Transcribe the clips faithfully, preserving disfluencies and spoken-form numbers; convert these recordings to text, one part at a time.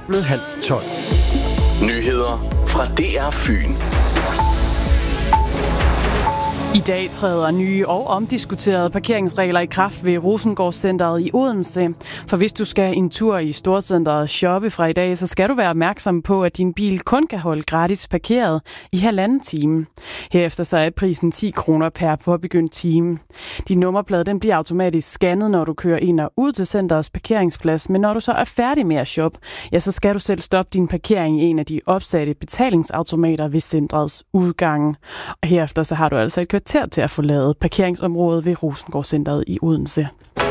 blevet halv tolv. Nyheder fra D R Fyn. I dag træder nye og omdiskuterede parkeringsregler i kraft ved Rosengårdscenteret i Odense. For hvis du skal en tur i Storcenteret shoppe fra i dag, så skal du være opmærksom på, at din bil kun kan holde gratis parkeret i halvanden time. Herefter så er prisen ti kroner per påbegyndt time. Din nummerplade den bliver automatisk scannet, når du kører ind og ud til centerets parkeringsplads, men når du så er færdig med at shoppe, ja, så skal du selv stoppe din parkering i en af de opsatte betalingsautomater ved centrets udgang. Og herefter så har du altså et kvarter til at forlade parkeringsområdet ved Rosengårdscenteret i Odense.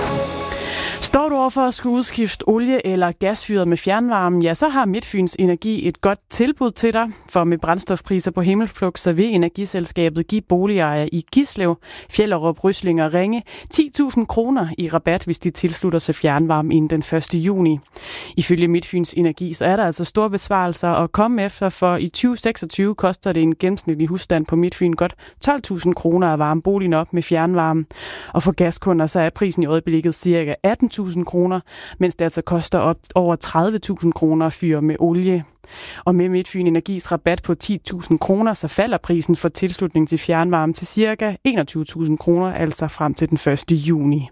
Står du over for at skulle udskifte olie- eller gasfyret med fjernvarme, ja, så har Midtfyns Energi et godt tilbud til dig. For med brændstofpriser på himmelflugt, så vil energiselskabet give boligejere i Gislev, Fjellerup, Ryslinge og Ringe ti tusind kroner i rabat, hvis de tilslutter sig fjernvarme inden den første juni. Ifølge Midtfyns Energi, så er der altså store besparelser at komme efter, for i tyve seksogtyve koster det en gennemsnitlig husstand på Midtfyn godt tolv tusind kroner at varme boligen op med fjernvarme. Og for gaskunder, så er prisen i øjeblikket cirka atten tusind kroner, mens det altså koster op over tredive tusind kroner at fyre med olie. Og med Midtfyn Energis rabat på ti tusind kroner, så falder prisen for tilslutning til fjernvarme til cirka enogtyve tusind kroner, altså frem til den første juni.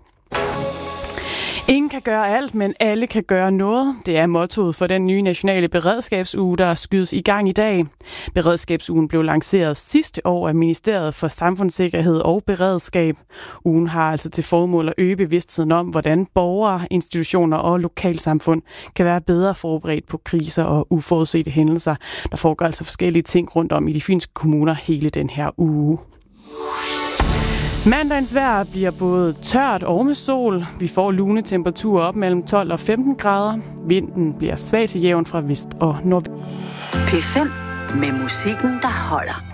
Ingen kan gøre alt, men alle kan gøre noget. Det er mottoet for den nye nationale beredskabsuge, der skydes i gang i dag. Beredskabsugen blev lanceret sidste år af Ministeriet for Samfundssikkerhed og Beredskab. Ugen har altså til formål at øge bevidstheden om, hvordan borgere, institutioner og lokalsamfund kan være bedre forberedt på kriser og uforudsete hændelser. Der foregår altså forskellige ting rundt om i de fynske kommuner hele den her uge. Mandagens vejr bliver både tørt og med sol. Vi får lune temperaturer op mellem tolv og femten grader. Vinden bliver svag til jævn fra vest og nordvest. P fem med musikken, der holder.